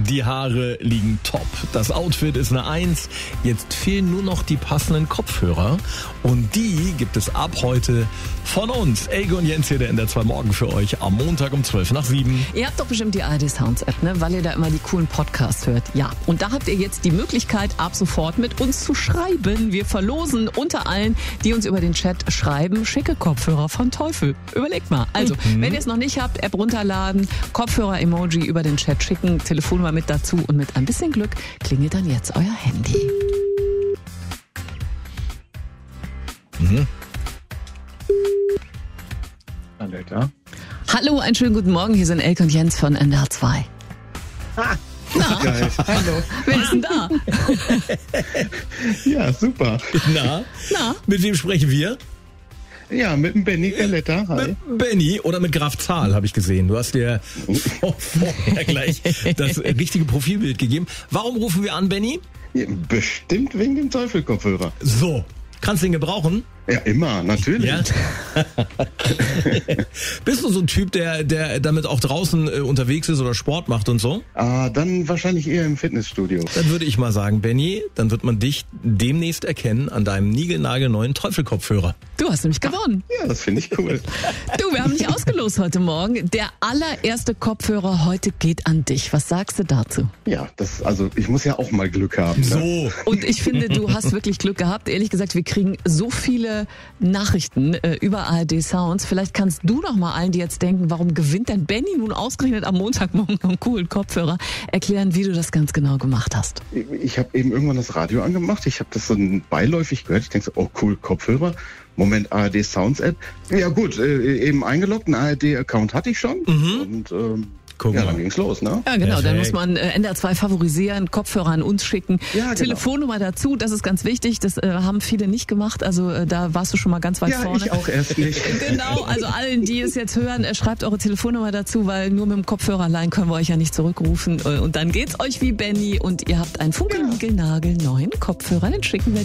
Die Haare liegen top. Das Outfit ist eine 1. Jetzt fehlen nur noch die passenden Kopfhörer. Und die gibt es ab heute von uns. Elke und Jens hier, der NDR 2 Morgen für euch am Montag um 6:55. Ihr habt doch bestimmt die ARD Sounds App, ne? Weil ihr da immer die coolen Podcasts hört. Ja, und da habt ihr jetzt die Möglichkeit, ab sofort mit uns zu schreiben. Wir verlosen unter allen, die uns über den Chat schreiben, schicke Kopfhörer von Teufel. Überlegt mal. Also, wenn ihr es noch nicht habt, App runterladen, Kopfhörer-Emoji über den Chat schicken, Telefonnummer mit dazu und mit ein bisschen Glück klingelt dann jetzt euer Handy. Alter. Hallo, einen schönen guten Morgen. Hier sind Elke und Jens von NDR 2. Na, Geil. Hallo. wer ist denn da? Ja, super. Na, Na? mit wem sprechen wir? Ja, mit dem Benny Galletta. Hi. Mit Benny oder mit Graf Zahl, habe ich gesehen. Du hast dir vorher gleich das richtige Profilbild gegeben. Warum rufen wir an, Benny? Ja, bestimmt wegen dem Teufel-Kopfhörer. So, kannst du ihn gebrauchen? Ja, immer, natürlich. Ja. Bist du so ein Typ, der damit auch draußen unterwegs ist oder Sport macht und so? Dann wahrscheinlich eher im Fitnessstudio. Dann würde ich mal sagen, Benny, dann wird man dich demnächst erkennen an deinem niegelnagelneuen Teufel-Kopfhörer. Du hast nämlich gewonnen. Ja, das finde ich cool. Du, wir haben dich ausgelost heute Morgen. Der allererste Kopfhörer heute geht an dich. Was sagst du dazu? Ja, ich muss ja auch mal Glück haben. Ne? So. Und ich finde, du hast wirklich Glück gehabt. Ehrlich gesagt, wir kriegen so viele Nachrichten über ARD Sounds. Vielleicht kannst du noch mal allen, die jetzt denken, warum gewinnt denn Benny nun ausgerechnet am Montagmorgen einen coolen Kopfhörer, erklären, wie du das ganz genau gemacht hast. Ich habe eben irgendwann das Radio angemacht. Ich habe das so beiläufig gehört. Ich denke so, oh cool, Kopfhörer. Moment, ARD Sounds App. Ja gut, eben eingeloggt. Einen ARD-Account hatte ich schon. Und Guck ja, mal. dann ging's los, ne? Ja, genau. Perfekt. Dann muss man NDR 2 favorisieren, Kopfhörer an uns schicken, Ja, genau. Telefonnummer dazu. Das ist ganz wichtig. Das haben viele nicht gemacht. Also da warst du schon mal ganz weit Ja, vorne. ich auch erst nicht. Genau, also allen, die es jetzt hören, schreibt eure Telefonnummer dazu, weil nur mit dem Kopfhörer allein können wir euch ja nicht zurückrufen. Und dann geht's euch wie Benny und ihr habt einen funkelnagelneuen Kopfhörer. Den schicken wir